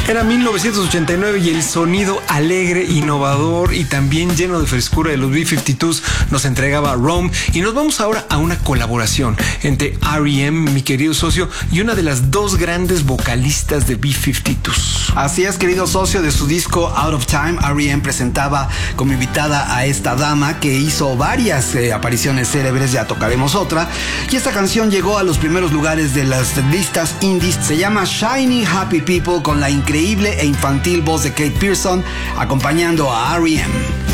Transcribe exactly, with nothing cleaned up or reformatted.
Era mil novecientos ochenta y nueve y el sonido alegre, innovador y también lleno de frescura de los B cincuenta y dos nos entregaba Rome. Y nos vamos ahora a una colaboración entre R E M, mi querido socio, y una de las dos grandes vocalistas de B cincuenta y dos. Así es, querido socio, de su disco Out of Time, R E M presentaba como invitada a esta dama que hizo varias eh, apariciones célebres, ya tocaremos otra, y esta canción llegó a los primeros lugares de las listas indies. Se llama Shiny Happy People, con la increíble e infantil voz de Kate Pierson acompañando a R E M.